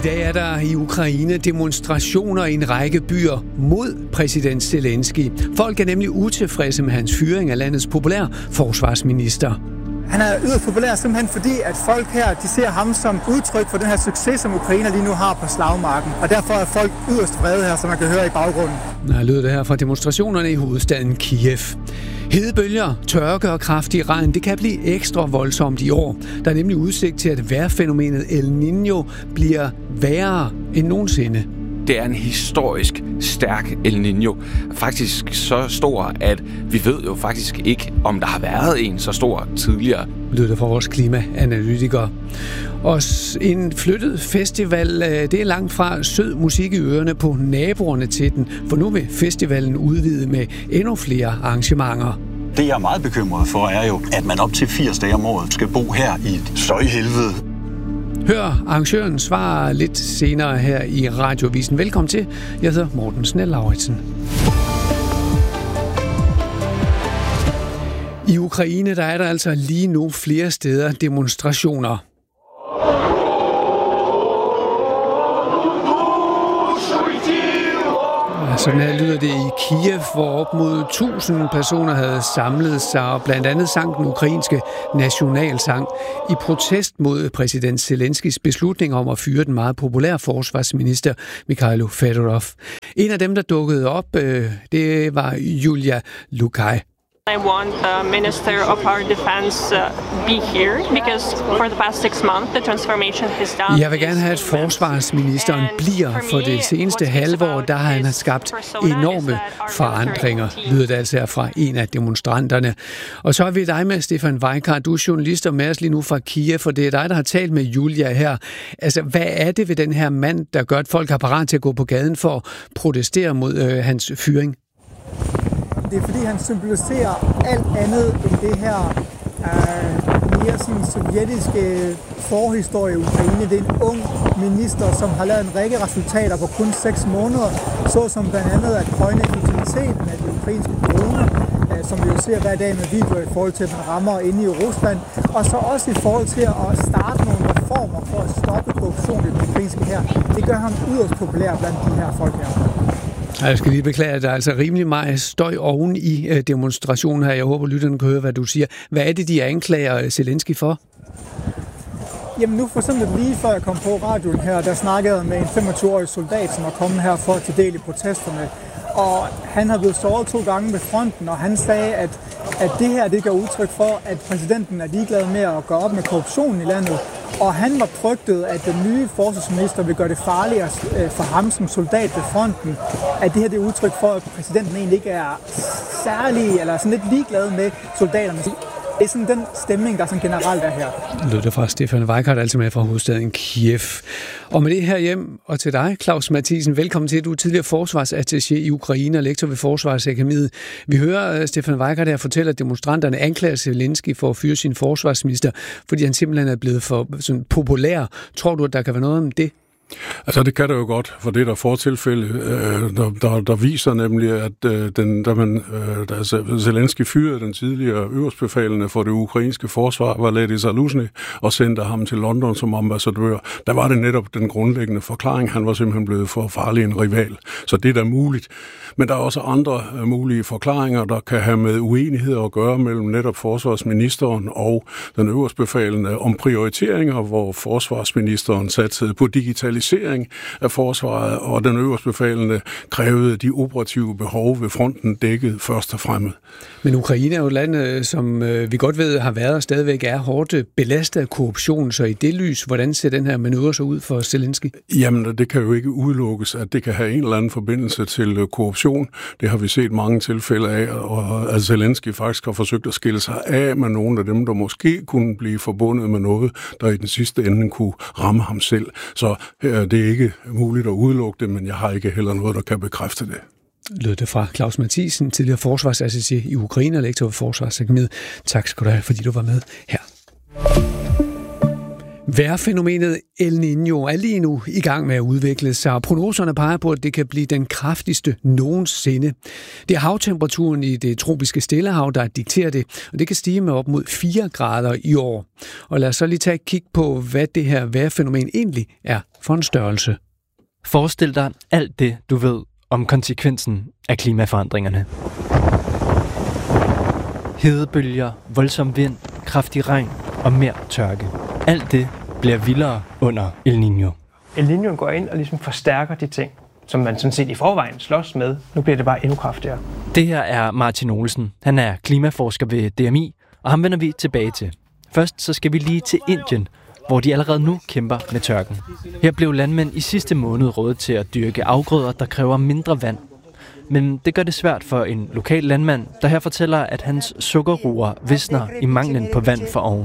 dag er der i Ukraine demonstrationer i en række byer mod præsident Zelensky. Folk er nemlig utilfredse med hans fyring af landets populære forsvarsminister. Han er yderst populær simpelthen fordi, at folk her de ser ham som udtryk for den her succes, som Ukraine lige nu har på slagmarken. Og derfor er folk yderst vrede her, som man kan høre i baggrunden. Der lyder det her fra demonstrationerne i hovedstaden Kiev. Hedebølger, tørke og kraftig regn, det kan blive ekstra voldsomt i år. Der er nemlig udsigt til, at vejrfænomenet El Niño bliver værre end nogensinde. Det er en historisk stærk El Niño. Faktisk så stor, at vi ved jo faktisk ikke, om der har været en så stor tidligere. Lyder det fra vores klimaanalytikere. Og en flyttet festival, det er langt fra sød musik i ørerne på naboerne til den, for nu vil festivalen udvide med endnu flere arrangementer. Det, jeg er meget bekymret for, er jo, at man op til 80 dage om året skal bo her i et støjhelvede. Hør arrangøren svarer lidt senere her i Radiovisen. Velkommen til. Jeg hedder Morten Snell-Lauritsen. I Ukraine der er der altså lige nu flere steder demonstrationer. Sådan her lyder det i Kiev, hvor op mod 1000 personer havde samlet sig og blandt andet sang den ukrainske nationalsang i protest mod præsident Zelenskys beslutning om at fyre den meget populære forsvarsminister Mikhailo Fedorov. En af dem, der dukkede op, det var Julia Lukai. I want the Minister of our Defense be here because for the past 6 months the transformation has done. Jeg vil gerne have, at forsvarsministeren bliver, for det seneste halvår, der har han skabt enorme forandringer, lyder det altså her fra en af demonstranterne. Og så er vi dig med, Stefan Weikart. Du er journalist og med os lige nu fra Kiev, for det er dig, der har talt med Julia her. Altså, hvad er det ved den her mand, der gør, at folk har parat til at gå på gaden for at protestere mod hans fyring? Det er fordi, han symboliserer alt andet end det her mere sådan sovjetiske forhistorie i Ukraine. Det er en ung minister, som har lavet en række resultater på kun 6 måneder, såsom blandt andet at højne effektiviteten af de ukrainske droner, som vi jo ser hver dag med videoer i forhold til, at man rammer inde i Rusland, og så også i forhold til at starte nogle reformer for at stoppe korruption i den ukrainske her. Det gør ham yderst populær blandt de her folk her. Jeg skal lige beklage, at der er altså rimelig meget støj oven i demonstrationen her. Jeg håber, lytterne kan høre, hvad du siger. Hvad er det, de anklager Zelensky for? Jamen nu for eksempel lige før jeg kom på radioen her, der snakkede jeg med en 25-årig soldat, som er kommet her for at tage del i protesterne. Og han har blevet såret 2 gange ved fronten, og han sagde, at det her det gør udtryk for, at præsidenten er ligeglad med at gøre op med korruptionen i landet. Og han var frygtet, at den nye forsvarsminister vil gøre det farligere for ham som soldat ved fronten. At det her det er udtryk for, at præsidenten egentlig ikke er særlig, eller sådan lidt ligeglad med soldaterne. Det er sådan den stemning, der sådan generelt er her. Lød det fra Stefan Weikart, altså med fra hovedstaden Kiev. Og med det her hjem og til dig, Claus Mathisen, velkommen til. Du er tidligere forsvarsattaché i Ukraine og lektor ved Forsvarsakademiet. Vi hører Stefan Weikart her fortælle, at demonstranterne anklager Zelensky for at fyre sin forsvarsminister, fordi han simpelthen er blevet for sådan populær. Tror du, at der kan være noget om det? Altså det kan der jo godt, for det der fortilfælde, der viser nemlig, at da Zelensky fyrede den tidligere øverstbefalende for det ukrainske forsvar, Valeri Zaluzhny, og sendte ham til London som ambassadør, der var det netop den grundlæggende forklaring. Han var simpelthen blevet for farlig en rival. Så det er da muligt. Men der er også andre mulige forklaringer, der kan have med uenigheder at gøre mellem netop forsvarsministeren og den øverstbefalende om prioriteringer, hvor forsvarsministeren satte på digitalisering af forsvaret, og den øverstbefalende krævede de operative behov ved fronten dækket først og fremmest. Men Ukraine er jo et land, som vi godt ved har været og stadigvæk er hårdt belastet af korruption, så i det lys, hvordan ser den her manøvre så ud for Zelensky? Jamen, det kan jo ikke udelukkes, at det kan have en eller anden forbindelse til korruption. Det har vi set mange tilfælde af, og at Zelensky faktisk har forsøgt at skille sig af med nogle af dem, der måske kunne blive forbundet med noget, der i den sidste ende kunne ramme ham selv. Så det er ikke muligt at udelukke det, men jeg har ikke heller noget, der kan bekræfte det. Lød det fra Claus Mathisen, tidligere forsvarsattaché i Ukraine og lektor ved Forsvarsakademiet. Tak skal du have, fordi du var med her. Vejrfænomenet El Niño er lige nu i gang med at udvikle sig, og prognoserne peger på, at det kan blive den kraftigste nogensinde. Det er havtemperaturen i det tropiske Stillehav, der dikterer det, og det kan stige med op mod 4 grader i år. Og lad os så lige tage et kig på, hvad det her vejrfænomen egentlig er for en størrelse. Forestil dig alt det, du ved om konsekvensen af klimaforandringerne. Hedebølger, voldsom vind, kraftig regn og mere tørke. Alt det bliver vildere under El Niño. El Niño går ind og ligesom forstærker de ting, som man sådan set i forvejen slås med. Nu bliver det bare endnu kraftigere. Det her er Martin Olsen. Han er klimaforsker ved DMI, og ham vender vi tilbage til. Først så skal vi lige til Indien, hvor de allerede nu kæmper med tørken. Her blev landmænd i sidste måned rådet til at dyrke afgrøder, der kræver mindre vand. Men det gør det svært for en lokal landmand, der her fortæller, at hans sukkerroer visner i manglen på vand for oven.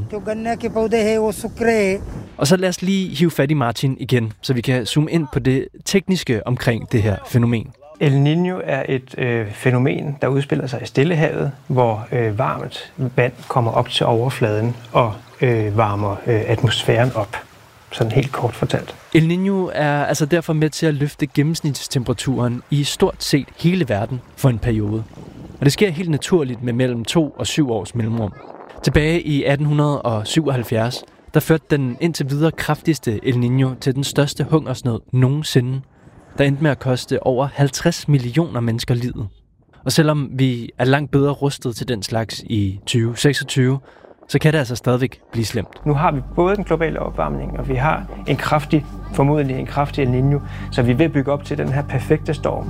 Og så lad os lige hive fat i Martin igen, så vi kan zoome ind på det tekniske omkring det her fænomen. El Niño er et fænomen, der udspiller sig i Stillehavet, hvor varmt vand kommer op til overfladen og varmer atmosfæren op. Sådan helt kort fortalt. El Niño er altså derfor med til at løfte gennemsnitstemperaturen i stort set hele verden for en periode. Og det sker helt naturligt med mellem 2 og 7 års mellemrum. Tilbage i 1877, der førte den indtil videre kraftigste El Niño til den største hungersnød nogensinde, der endte med at koste over 50 millioner mennesker livet. Og selvom vi er langt bedre rustet til den slags i 2026, så kan det altså stadigvæk blive slemt. Nu har vi både den globale opvarmning, og vi har formodentlig en kraftig El Niño, så vi er ved at bygge op til den her perfekte storm.